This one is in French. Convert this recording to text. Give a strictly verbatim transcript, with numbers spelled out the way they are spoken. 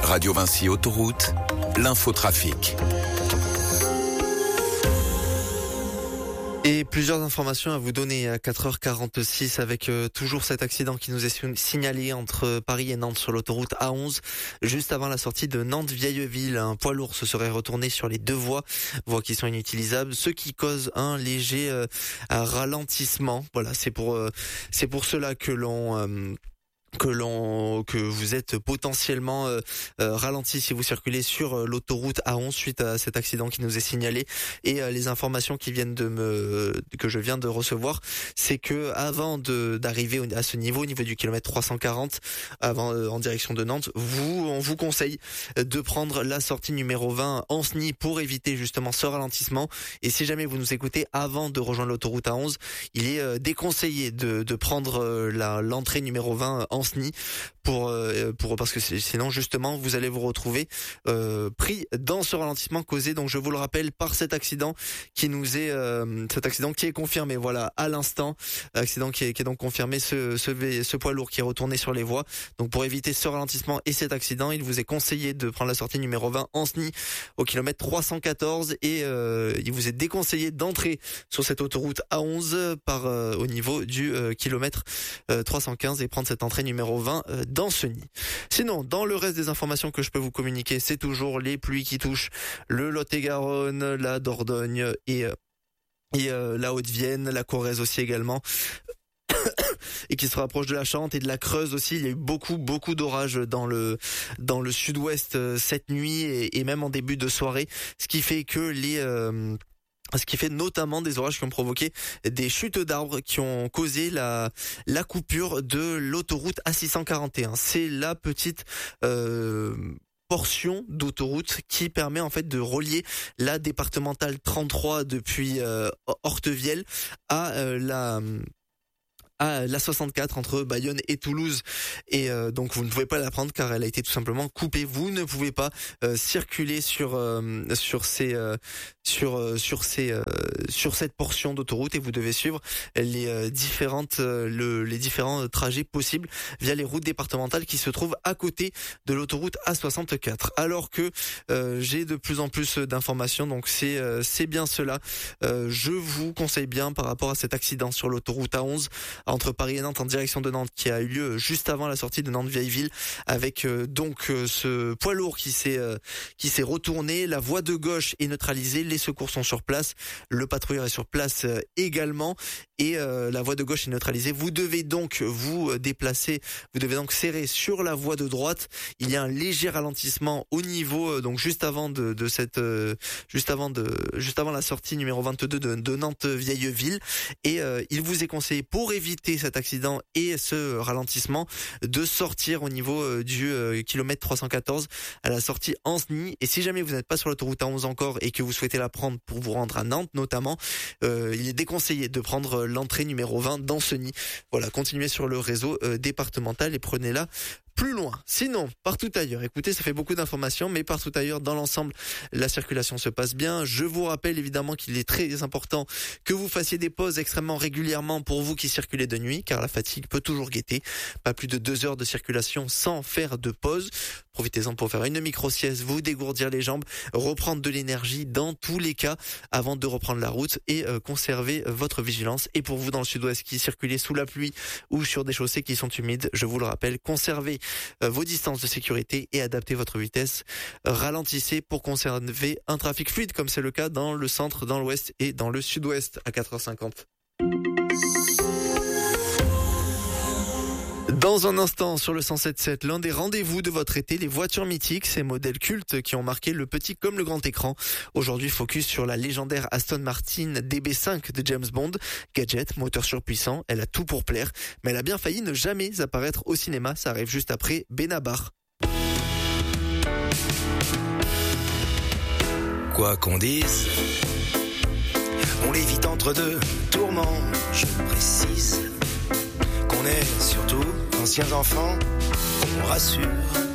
Radio Vinci Autoroute, l'infotrafic. Et plusieurs informations à vous donner à quatre heures quarante-six avec euh, toujours cet accident qui nous est signalé entre Paris et Nantes sur l'autoroute A onze, juste avant la sortie de Nantes-Vieilleville. Un poids lourd se serait retourné sur les deux voies, voies qui sont inutilisables, ce qui cause un léger euh, ralentissement. Voilà, c'est pour euh, c'est pour cela que l'on euh, que l'on que vous êtes potentiellement euh, euh, ralenti si vous circulez sur euh, l'autoroute A onze suite à cet accident qui nous est signalé. Et euh, les informations qui viennent de me que je viens de recevoir, c'est que avant de d'arriver à ce niveau, au niveau du kilomètre trois cent quarante, avant euh, en direction de Nantes, vous on vous conseille de prendre la sortie numéro vingt Ancenis pour éviter justement ce ralentissement. Et si jamais vous nous écoutez avant de rejoindre l'autoroute A onze, il est euh, déconseillé de de prendre euh, la l'entrée numéro vingt Ancenis pour euh, pour parce que sinon justement vous allez vous retrouver euh, pris dans ce ralentissement causé, donc je vous le rappelle, par cet accident qui nous est euh, cet accident qui est confirmé, voilà, à l'instant, accident qui est, qui est donc confirmé, ce, ce ce poids lourd qui est retourné sur les voies. Donc pour éviter ce ralentissement et cet accident, il vous est conseillé de prendre la sortie numéro vingt Ancenis au kilomètre trois cent quatorze et euh, il vous est déconseillé d'entrer sur cette autoroute A onze par euh, au niveau du euh, kilomètre euh, trois cent quinze et prendre cette entrée numéro vingt euh, d'Ancenis. Sinon, dans le reste des informations que je peux vous communiquer, c'est toujours les pluies qui touchent le Lot-et-Garonne, la Dordogne et euh, et euh, la Haute-Vienne, la Corrèze aussi également. Et qui se rapproche de la Charente et de la Creuse aussi. Il y a eu beaucoup beaucoup d'orages dans le dans le sud-ouest euh, cette nuit et, et même en début de soirée, ce qui fait que les euh, ce qui fait notamment des orages qui ont provoqué des chutes d'arbres qui ont causé la la coupure de l'autoroute A six cent quarante et un. C'est la petite euh, portion d'autoroute qui permet en fait de relier la départementale trente-trois depuis euh, Hortevielle à euh, la à la soixante-quatre entre Bayonne et Toulouse, et euh, donc vous ne pouvez pas la prendre car elle a été tout simplement coupée. Vous ne pouvez pas euh, circuler sur euh, sur ces euh, sur euh, sur ces euh, sur cette portion d'autoroute et vous devez suivre les euh, différentes euh, le, les différents trajets possibles via les routes départementales qui se trouvent à côté de l'autoroute A soixante-quatre. Alors que euh, j'ai de plus en plus d'informations, donc c'est euh, c'est bien cela. Euh, je vous conseille bien par rapport à cet accident sur l'autoroute A onze entre Paris et Nantes en direction de Nantes qui a eu lieu juste avant la sortie de Nantes-Vieilleville, avec euh, donc euh, ce poids lourd qui s'est euh, qui s'est retourné. La voie de gauche est neutralisée, les secours sont sur place, le patrouilleur est sur place euh, également et euh, la voie de gauche est neutralisée. Vous devez donc vous déplacer, vous devez donc serrer sur la voie de droite. Il y a un léger ralentissement au niveau euh, donc juste avant de, de cette euh, juste avant de juste avant la sortie numéro vingt-deux de, de Nantes-Vieilleville et euh, il vous est conseillé pour éviter cet accident et ce ralentissement de sortir au niveau euh, du euh, kilomètre trois cent quatorze à la sortie Ancenis. Et si jamais vous n'êtes pas sur l'autoroute A onze encore et que vous souhaitez la prendre pour vous rendre à Nantes notamment, euh, il est déconseillé de prendre l'entrée numéro vingt d'Ancenis. Voilà, continuez sur le réseau euh, départemental et prenez-la plus loin. Sinon, partout ailleurs, écoutez, ça fait beaucoup d'informations, mais partout ailleurs, dans l'ensemble, la circulation se passe bien. Je vous rappelle évidemment qu'il est très important que vous fassiez des pauses extrêmement régulièrement pour vous qui circulez de nuit, car la fatigue peut toujours guetter. Pas plus de deux heures de circulation sans faire de pause. Profitez-en pour faire une micro-sieste, vous dégourdir les jambes, reprendre de l'énergie dans tous les cas avant de reprendre la route et euh, conserver votre vigilance. Et pour vous dans le sud-ouest qui circulez sous la pluie ou sur des chaussées qui sont humides, je vous le rappelle, conservez euh, vos distances de sécurité et adaptez votre vitesse. Ralentissez pour conserver un trafic fluide comme c'est le cas dans le centre, dans l'ouest et dans le sud-ouest à quatre heures cinquante. Dans un instant, sur le cent sept sept, l'un des rendez-vous de votre été, les voitures mythiques, ces modèles cultes qui ont marqué le petit comme le grand écran. Aujourd'hui, focus sur la légendaire Aston Martin D B cinq de James Bond. Gadget, moteur surpuissant, elle a tout pour plaire, mais elle a bien failli ne jamais apparaître au cinéma. Ça arrive juste après Benabar. Quoi qu'on dise, on l'évite entre deux tourments, je précise qu'on est surtout anciens enfants, on rassure.